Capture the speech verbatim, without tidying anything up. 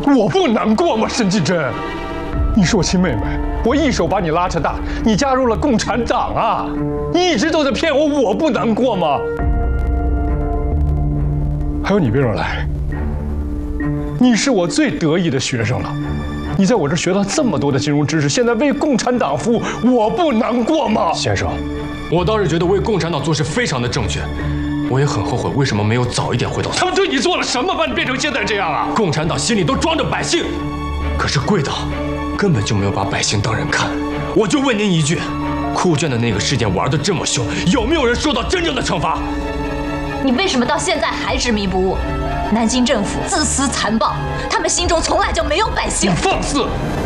我不难过吗？沈纪珍，你是我亲妹妹，我一手把你拉扯大，你加入了共产党啊！你一直都在骗我，我不难过吗？还有你别乱来，你是我最得意的学生了，你在我这学到这么多的金融知识，现在为共产党服务，我不难过吗？ 先生，我倒是觉得为共产党做事非常的正确。 我也很后悔，为什么没有早一点回到他们对你做了什么，把你变成现在这样啊？ 共产党心里都装着百姓，可是贵党根本就没有把百姓当人看。我就问您一句，酷卷的那个事件玩得这么凶，有没有人受到真正的惩罚？ 你为什么到现在还执迷不悟？南京政府自私残暴，他们心中从来就没有百姓。 你放肆！